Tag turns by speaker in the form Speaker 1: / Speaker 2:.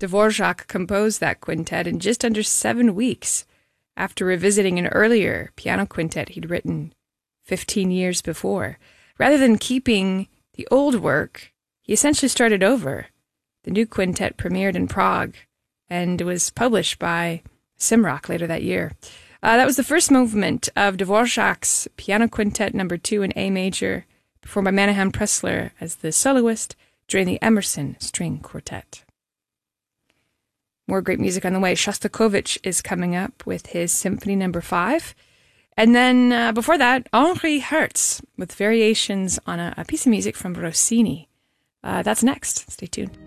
Speaker 1: Dvorak composed that quintet in just under 7 weeks after revisiting an earlier piano quintet he'd written 15 years before. Rather than keeping the old work, he essentially started over. The new quintet premiered in Prague and was published by Simrock later that year. That was the first movement of Dvorak's Piano Quintet No. 2 in A major, performed by Menahem Pressler as the soloist during the Emerson String Quartet. More great music on the way. Shostakovich is coming up with his Symphony No. 5. And then before that, Henri Hertz with variations on a piece of music from Rossini. That's next. Stay tuned.